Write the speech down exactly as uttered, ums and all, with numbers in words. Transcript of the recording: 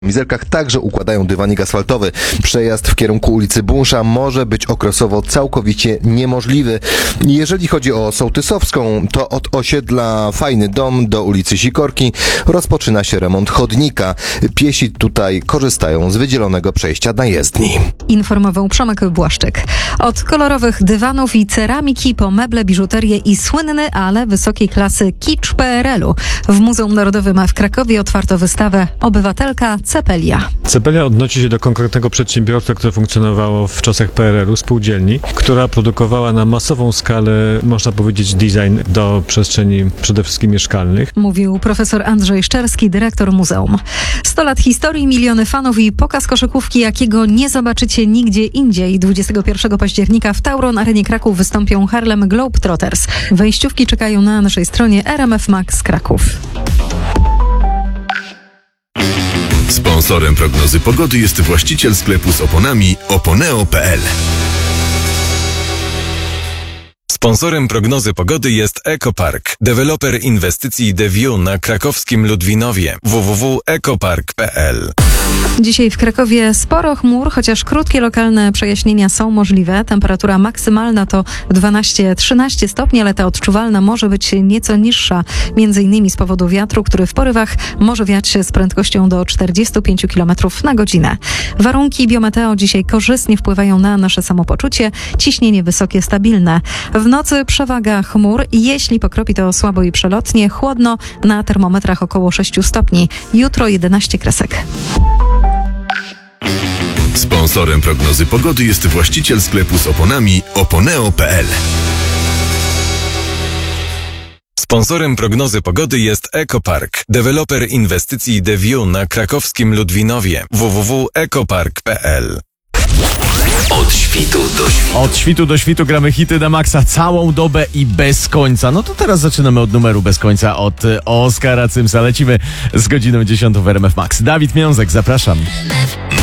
W Mizelkach także układają dywanik asfaltowy. Przejazd w kierunku ulicy Bunsza może być okresowo całkowicie niemożliwy. Jeżeli chodzi o Sołtysowską, to od osiedla Fajny Dom do ulicy Sikorki rozpoczyna się remont chodnika. Piesi tutaj korzystają z wydzielonego przejścia na jezdni. Informował Przemek Błaszczyk. Od kolorowych dywanów i ceramiki po meble, biżuterię i słynny, ale wysokiej klasy kicz P R L u. W Muzeum Narodowym w Krakowie otwarto wystawę Obywatelka Cepelia. Cepelia odnosi się do konkretnego przedsiębiorstwa, które funkcjonowało w czasach P R L u, spółdzielni, która produkowała na masową skalę, można powiedzieć, design do przestrzeni przede wszystkim mieszkalnych. Mówił profesor Andrzej Szczerski, dyrektor muzeum. sto lat historii, miliony fanów i pokaz koszykówki, jakiego nie zobaczycie nigdzie indziej. dwudziestego pierwszego października w Tauron Arenie Kraków wystąpią Harlem Globetrotters. Wejściówki czekają na naszej stronie R M F Max Kraków. Sponsorem prognozy pogody jest właściciel sklepu z oponami oponeo kropka p l. Sponsorem prognozy pogody jest Ekopark, deweloper inwestycji The View na krakowskim Ludwinowie. w w w kropka ekopark kropka p l. Dzisiaj w Krakowie sporo chmur, chociaż krótkie lokalne przejaśnienia są możliwe. Temperatura maksymalna to dwanaście trzynaście stopni, ale ta odczuwalna może być nieco niższa, między innymi z powodu wiatru, który w porywach może wiać z prędkością do czterdziestu pięciu kilometrów na godzinę. Warunki biometeo dzisiaj korzystnie wpływają na nasze samopoczucie. Ciśnienie wysokie, stabilne. W nocy przewaga chmur. Jeśli pokropi, to słabo i przelotnie. Chłodno, na termometrach około sześciu stopni. Jutro jedenaście kresek. Sponsorem prognozy pogody jest właściciel sklepu z oponami oponeo kropka p l. Sponsorem prognozy pogody jest Ekopark, deweloper inwestycji The View na krakowskim Ludwinowie. w w w kropka ekopark kropka p l. Od świtu do świtu. Od świtu do świtu gramy hity na maksa całą dobę i bez końca. No to teraz zaczynamy od numeru bez końca, od Oskara Cymsa. Lecimy z godziną dziesiątą w R M F Max. Dawid Miązek, zapraszam.